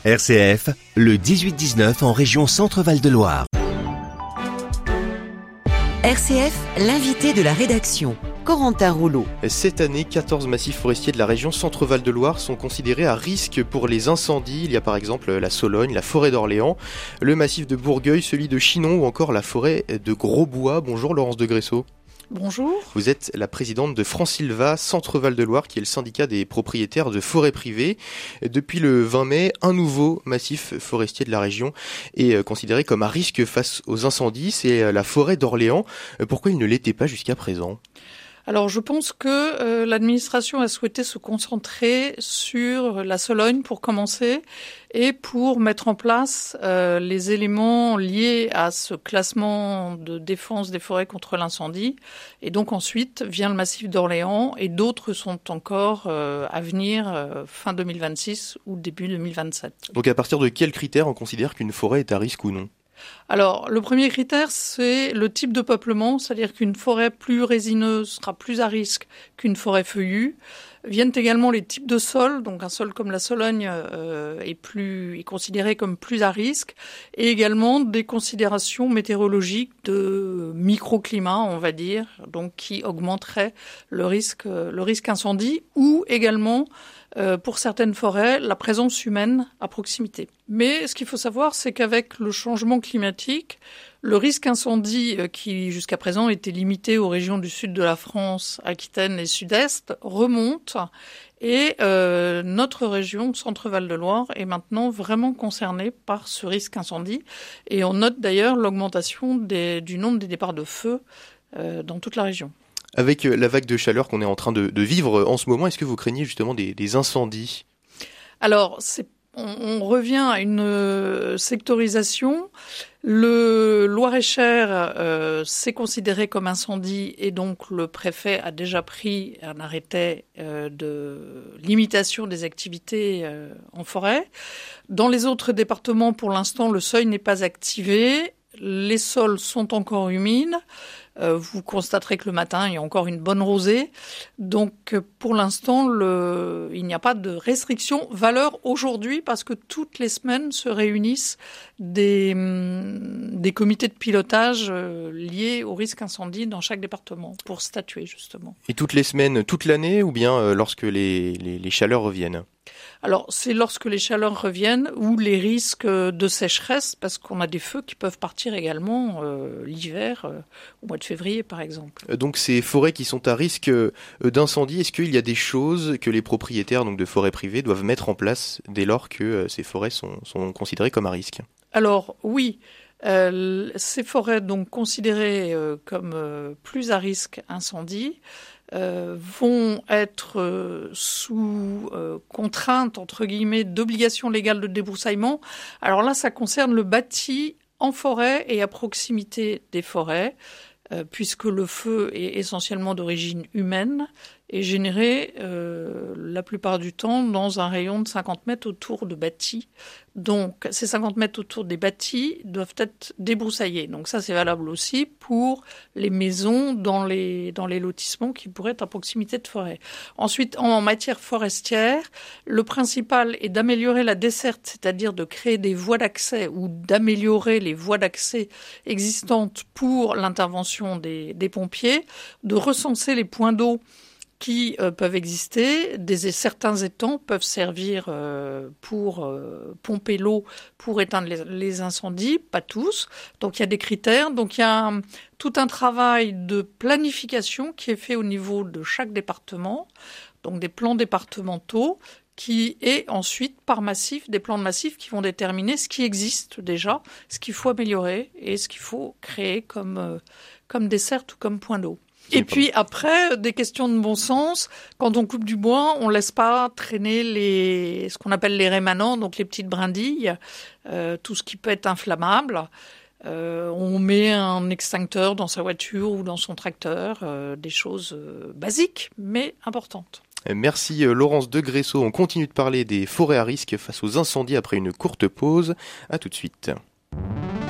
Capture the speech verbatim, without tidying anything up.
R C F, le dix-huit dix-neuf en région Centre-Val de Loire. R C F, l'invité de la rédaction, Corentin Rouleau. Cette année, quatorze massifs forestiers de la région Centre-Val de Loire sont considérés à risque pour les incendies. Il y a par exemple la Sologne, la forêt d'Orléans, le massif de Bourgueil, celui de Chinon ou encore la forêt de Grosbois. Bonjour Laurence de Gresso. Bonjour. Vous êtes la présidente de Francilva Centre-Val de Loire, qui est le syndicat des propriétaires de forêts privées. Depuis le vingt mai, un nouveau massif forestier de la région est considéré comme à risque face aux incendies. C'est la forêt d'Orléans. Pourquoi il ne l'était pas jusqu'à présent ? Alors je pense que euh, l'administration a souhaité se concentrer sur la Sologne pour commencer et pour mettre en place euh, les éléments liés à ce classement de défense des forêts contre l'incendie. Et donc ensuite vient le massif d'Orléans et d'autres sont encore euh, à venir euh, fin deux mille vingt-six ou début deux mille vingt-sept. Donc à partir de quels critères on considère qu'une forêt est à risque ou non ? Alors, le premier critère, c'est le type de peuplement, c'est-à-dire qu'une forêt plus résineuse sera plus à risque qu'une forêt feuillue. Viennent également les types de sols, donc un sol comme la Sologne euh, est, plus, est considéré comme plus à risque, et également des considérations météorologiques de microclimat, on va dire, donc qui augmenteraient le risque, le risque incendie, ou également Euh, pour certaines forêts, la présence humaine à proximité. Mais ce qu'il faut savoir, c'est qu'avec le changement climatique, le risque incendie euh, qui jusqu'à présent était limité aux régions du sud de la France, Aquitaine et Sud-Est, remonte et euh, notre région, Centre-Val de Loire, est maintenant vraiment concernée par ce risque incendie. Et on note d'ailleurs l'augmentation des, du nombre des départs de feu euh, dans toute la région. Avec la vague de chaleur qu'on est en train de, de vivre en ce moment, est-ce que vous craignez justement des, des incendies ? Alors, c'est, on, on revient à une sectorisation. Le Loir-et-Cher euh, s'est considéré comme incendie et donc le préfet a déjà pris un arrêté euh, de limitation des activités euh, en forêt. Dans les autres départements, pour l'instant, le seuil n'est pas activé. Les sols sont encore humides. Euh, vous constaterez que le matin, il y a encore une bonne rosée. Donc, pour l'instant, le... il n'y a pas de restriction valeur aujourd'hui parce que toutes les semaines se réunissent des, des comités de pilotage euh, liés au risque incendie dans chaque département pour statuer, justement. Et toutes les semaines, toute l'année ou bien euh, lorsque les, les, les chaleurs reviennent ? Alors, c'est lorsque les chaleurs reviennent ou les risques de sécheresse, parce qu'on a des feux qui peuvent partir également euh, l'hiver, euh, au mois de février par exemple. Donc ces forêts qui sont à risque euh, d'incendie, est-ce qu'il y a des choses que les propriétaires donc, de forêts privées doivent mettre en place dès lors que euh, ces forêts sont, sont considérées comme à risque ? Alors oui, euh, ces forêts donc considérées euh, comme euh, plus à risque incendie, Euh, vont être euh, sous euh, contrainte, entre guillemets, d'obligation légale de débroussaillement. Alors là, ça concerne le bâti en forêt et à proximité des forêts, euh, puisque le feu est essentiellement d'origine humaine et généré euh, la plupart du temps dans un rayon de cinquante mètres autour de bâtis. Donc ces cinquante mètres autour des bâtis doivent être débroussaillés. Donc ça c'est valable aussi pour les maisons dans les, dans les lotissements qui pourraient être à proximité de forêt. Ensuite, en matière forestière, le principal est d'améliorer la desserte, c'est-à-dire de créer des voies d'accès ou d'améliorer les voies d'accès existantes pour l'intervention des, des pompiers, de recenser les points d'eau qui euh, peuvent exister. Des, certains étangs peuvent servir euh, pour euh, pomper l'eau pour éteindre les, les incendies, pas tous. Donc il y a des critères. Donc il y a un, tout un travail de planification qui est fait au niveau de chaque département, donc des plans départementaux, qui est ensuite par massif, des plans de massif qui vont déterminer ce qui existe déjà, ce qu'il faut améliorer et ce qu'il faut créer comme, euh, comme desserte ou comme point d'eau. Et puis après, des questions de bon sens. Quand on coupe du bois, on laisse pas traîner les, ce qu'on appelle les rémanents, donc les petites brindilles, euh, tout ce qui peut être inflammable. Euh, on met un extincteur dans sa voiture ou dans son tracteur, euh, des choses euh, basiques mais importantes. Merci Laurence de Gresso. On continue de parler des forêts à risque face aux incendies après une courte pause. À tout de suite.